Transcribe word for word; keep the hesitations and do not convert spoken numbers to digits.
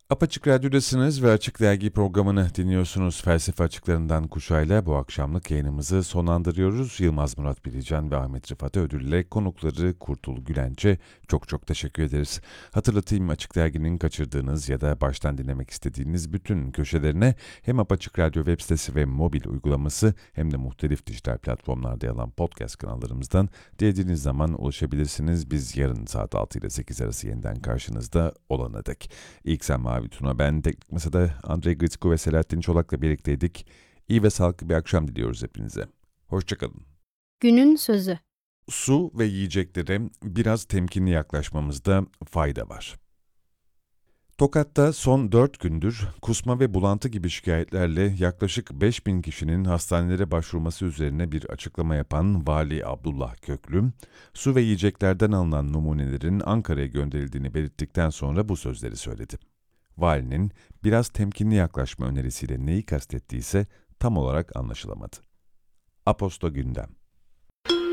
Apaçık Radyo'dasınız ve Açık Dergi programını dinliyorsunuz. Felsefe açıklarından Kuşay'la bu akşamlık yayınımızı sonlandırıyoruz. Yılmaz Murat Bilgecan ve Ahmet Rıfat Ödül'le konukları Kurtul Gülenç'e çok çok teşekkür ederiz. Hatırlatayım, Açık Dergi'nin kaçırdığınız ya da baştan dinlemek istediğiniz bütün köşelerine hem Apaçık Radyo web sitesi ve mobil uygulaması hem de muhtelif dijital platformlarda yer alan podcast kanallarımızdan dilediğiniz zaman ulaşabilirsiniz. Biz yarın saat altı ile sekiz arası yeniden karşınızda olana dek. İlk sen Mavi Tuna, ben Teknik Masa'da Andrei Gritsko ve Selahattin Çolak'la birlikteydik. İyi ve sağlıklı bir akşam diliyoruz hepinize. Hoşçakalın. Günün sözü. Su ve yiyeceklere biraz temkinli yaklaşmamızda fayda var. Tokat'ta son dört gündür kusma ve bulantı gibi şikayetlerle yaklaşık beş bin kişinin hastanelere başvurması üzerine bir açıklama yapan Vali Abdullah Köklü, su ve yiyeceklerden alınan numunelerin Ankara'ya gönderildiğini belirttikten sonra bu sözleri söyledi. Valinin biraz temkinli yaklaşma önerisiyle neyi kastettiyse tam olarak anlaşılamadı. Aposto gündem.